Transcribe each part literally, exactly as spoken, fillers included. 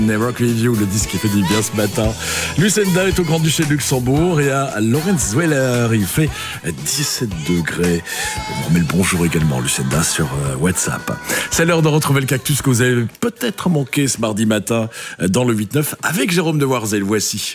Never Review, le disque qui fait du bien ce matin. Lucinda est au Grand-Duché de Luxembourg et à Lorenzweiler, il fait dix-sept degrés. On remet le bonjour également, Lucinda, sur WhatsApp. C'est l'heure de retrouver le cactus que vous avez peut-être manqué ce mardi matin dans le huit neuf avec Jérôme Dewarzel. Voici.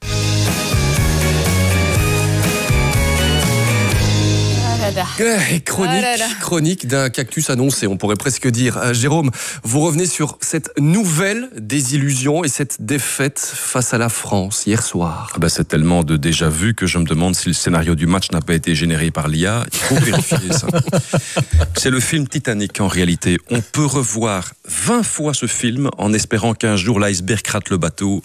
Et chronique, ah là là. chronique d'un cactus annoncé, on pourrait presque dire. Euh, Jérôme, vous revenez sur cette nouvelle désillusion et cette défaite face à la France hier soir. Ah bah c'est tellement de déjà vu que je me demande si le scénario du match n'a pas été généré par l'I A. Il faut vérifier ça. C'est le film Titanic en réalité. On peut revoir vingt fois ce film en espérant qu'un jour l'iceberg rate le bateau.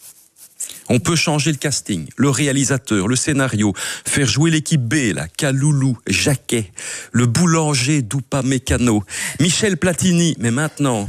On peut changer le casting, le réalisateur, le scénario, faire jouer l'équipe B, là, Kaloulou, Jacquet, le boulanger d'Oupa Mécano, Michel Platini, mais maintenant,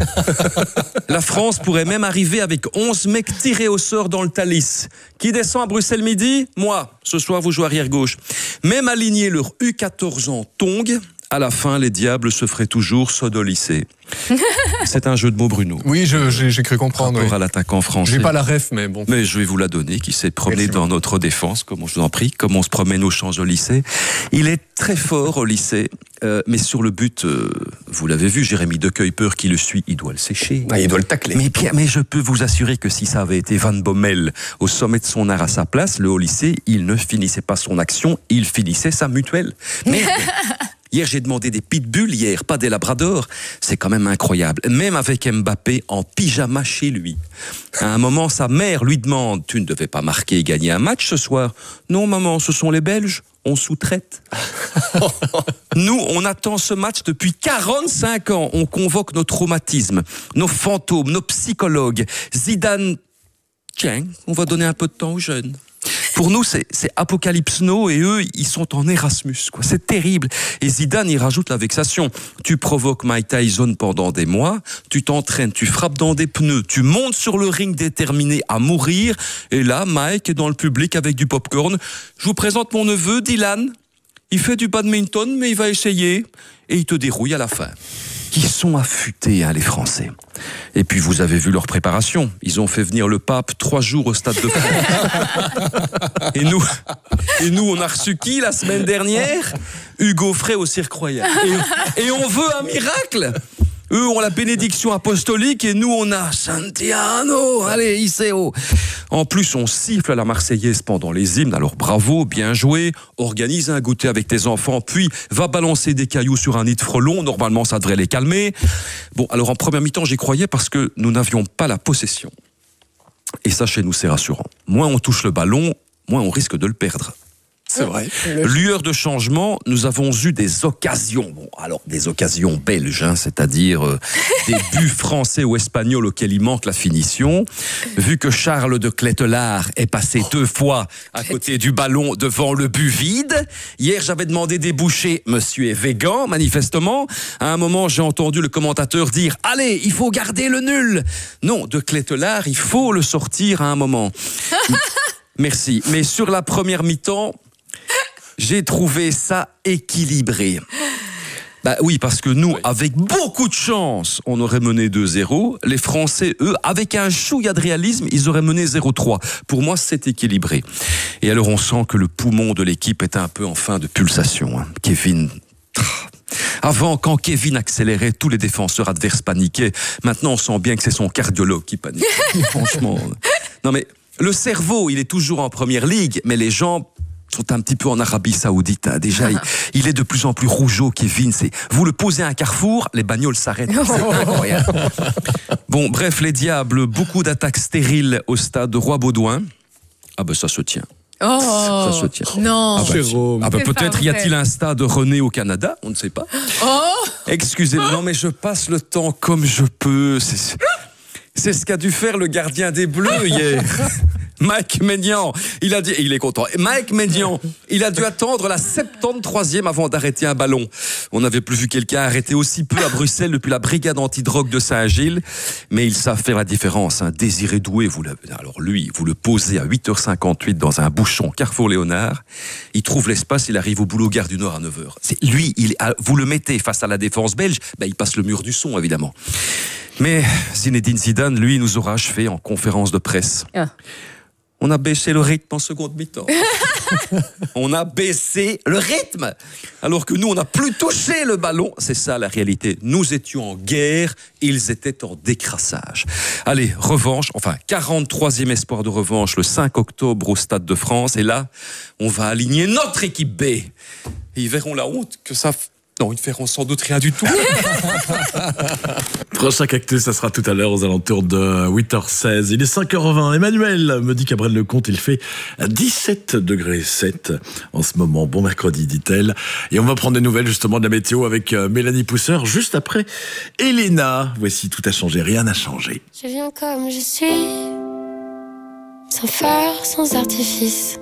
la France pourrait même arriver avec onze mecs tirés au sort dans le Thalys. Qui descend à Bruxelles midi? Moi. Ce soir, vous jouez arrière gauche. Même aligner leur U quatorze en tongs, à la fin, les diables se feraient toujours sodolisser. C'est un jeu de mots, Bruno. Oui, je, j'ai, j'ai cru comprendre. Rapport oui. à l'attaquant français. J'ai pas la ref, mais bon. Mais je vais vous la donner, qui s'est promené dans notre défense, comme je vous en prie, comme on se promène aux champs au lycée. Il est très fort au lycée, euh, mais sur le but, euh, vous l'avez vu, Jérémy Decueil-Peur qui le suit, il doit le sécher. Ah, il doit le tacler. Mais, Pierre, mais je peux vous assurer que si ça avait été Van Bommel au sommet de son art à sa place, le haut lycée, il ne finissait pas son action, il finissait sa mutuelle. Mais... Hier, j'ai demandé des pitbulls, hier, pas des labradors. C'est quand même incroyable. Même avec Mbappé en pyjama chez lui. À un moment, sa mère lui demande « Tu ne devais pas marquer et gagner un match ce soir ?» « Non, maman, ce sont les Belges. On sous-traite. » Nous, on attend ce match depuis quarante-cinq ans. On convoque nos traumatismes, nos fantômes, nos psychologues. Zidane, tiens, on va donner un peu de temps aux jeunes. Pour nous, c'est, c'est Apocalypse Now et eux, ils sont en Erasmus, quoi. C'est terrible. Et Zidane, il rajoute la vexation. Tu provoques Mike Tyson pendant des mois, tu t'entraînes, tu frappes dans des pneus, tu montes sur le ring déterminé à mourir. Et là, Mike est dans le public avec du popcorn. Je vous présente mon neveu, Dylan. Il fait du badminton, mais il va essayer. Et il te dérouille à la fin. Ils sont affûtés, hein, les Français. Et puis, vous avez vu leur préparation. Ils ont fait venir le pape trois jours au stade de France. Et nous, et nous, on a reçu qui la semaine dernière? Hugo Frey au Cirque Royal. Et, et on veut un miracle. Eux ont la bénédiction apostolique et nous, on a Santiano. Allez, Iseo. En plus, on siffle à la Marseillaise pendant les hymnes. Alors bravo, bien joué. Organise un goûter avec tes enfants, puis va balancer des cailloux sur un nid de frelons. Normalement, ça devrait les calmer. Bon, alors en première mi-temps, j'y croyais parce que nous n'avions pas la possession. Et ça, chez nous, c'est rassurant. Moins on touche le ballon, moins on risque de le perdre. C'est vrai. Lueur de changement, nous avons eu des occasions. Bon, alors des occasions belges, hein, c'est-à-dire euh, des buts français ou espagnols auxquels il manque la finition. Vu que Charles de Clételard est passé deux fois à côté du ballon devant le but vide. Hier, j'avais demandé des bouchées. Monsieur est végan, manifestement. À un moment, j'ai entendu le commentateur dire « Allez, il faut garder le nul !» Non, de Clételard, il faut le sortir à un moment. Merci. Mais sur la première mi-temps, j'ai trouvé ça équilibré. Bah oui, parce que nous, avec beaucoup de chance, on aurait mené deux zéro. Les Français, eux, avec un chouïa de réalisme, ils auraient mené zéro trois. Pour moi, c'est équilibré. Et alors, on sent que le poumon de l'équipe est un peu en fin de pulsation. Hein. Kevin... Avant, quand Kevin accélérait, tous les défenseurs adverses paniquaient. Maintenant, on sent bien que c'est son cardiologue qui panique. Franchement. Non mais, le cerveau, il est toujours en première ligue, mais les jambes sont un petit peu en Arabie Saoudite. Hein. Déjà, il, il est de plus en plus rougeau, Kevin. C'est, vous le posez à un carrefour, les bagnoles s'arrêtent. C'est incroyable. Bon, bref, les diables, beaucoup d'attaques stériles au stade Roi-Baudouin. Ah ben ça se tient. Oh, ça se tient. Non. Ah ben, ah ben peut-être y a-t-il un stade René au Canada, on ne sait pas. Oh. Excusez-moi, non mais je passe le temps comme je peux. C'est, c'est ce qu'a dû faire le gardien des Bleus hier. Mike Maignan, il a dit, il est content. Mike Maignan, il a dû attendre la soixante-treizième avant d'arrêter un ballon. On n'avait plus vu quelqu'un arrêté aussi peu à Bruxelles depuis la brigade antidrogue de Saint-Gilles. Mais ils savent faire la différence. Hein. Désiré Doué, vous l'avez. Alors lui, vous le posez à huit heures cinquante-huit dans un bouchon Carrefour Léonard. Il trouve l'espace, il arrive au boulot Gare du Nord à neuf heures. C'est lui, il, vous le mettez face à la défense belge, ben, il passe le mur du son, évidemment. Mais Zinedine Zidane, lui, nous aura achevé en conférence de presse. Ah. On a baissé le rythme en seconde mi-temps. On a baissé le rythme. Alors que nous, on n'a plus touché le ballon. C'est ça la réalité. Nous étions en guerre, ils étaient en décrassage. Allez, revanche, enfin, quarante-troisième espoir de revanche le cinq octobre au Stade de France. Et là, on va aligner notre équipe B. Et ils verront la honte que ça... Non, ils ne feront sans doute rien du tout. Prochain Cactus, ça sera tout à l'heure aux alentours de huit heures seize. Il est cinq heures vingt. Emmanuel me dit qu'à Braine-le-Comte, il fait dix-sept degrés sept en ce moment. Bon mercredi, dit-elle. Et on va prendre des nouvelles justement de la météo avec Mélanie Pousseur juste après Elena. Voici Tout a changé, rien n'a changé. Je viens comme je suis, sans phare, sans artifice.